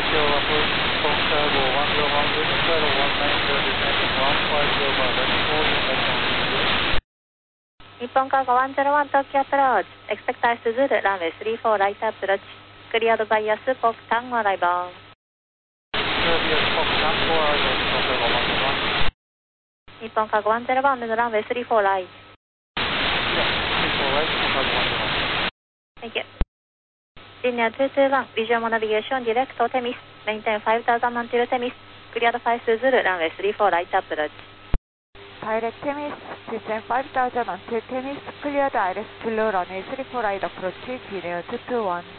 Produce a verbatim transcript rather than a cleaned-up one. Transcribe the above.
Tokyo approach from Cargo one zero one with Cargo one nine zero descending one five zero bar left four in right down. 日本カーゴone zero one東京アプローチ、expect ice to Zulu、ランウェイスリーフォーライトアプローチ、クリアドバイアスポークタンゴアライバー。日本カーゴone zero oneのランウェイスリーフォーライト。Thank you. Linear two two one, visual navigation direct to Temis, maintain five thousand until Temis, cleared five to Zulu, runway three four right approach. Direct Temis, descend five thousand until Temis, cleared I L S Blue, runway three four right approach, linear two two one.